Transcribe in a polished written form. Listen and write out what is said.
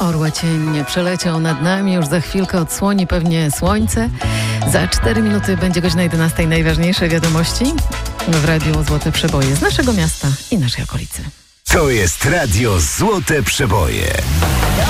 Orła cień przeleciał nad nami, już za chwilkę odsłoni pewnie słońce. Za 4 minuty będzie godzina 11. Najważniejsze wiadomości w Radiu Złote Przeboje z naszego miasta i naszej okolicy. To jest Radio Złote Przeboje.